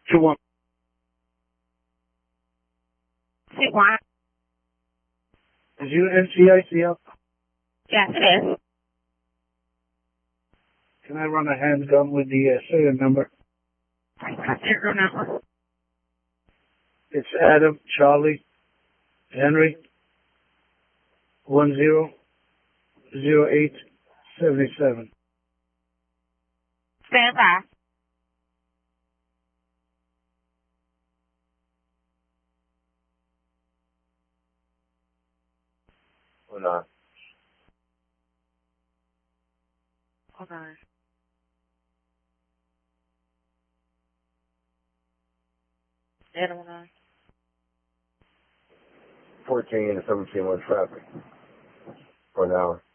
2-1. Say what? Is your NCIC up? Yes, it is. Can I run a handgun with the serial number? Serial number. It's Adam, Charlie, Henry, 100877. Stand by. Hold on. Hold on. Adam, hold on. 14 and 17 were traffic for an hour.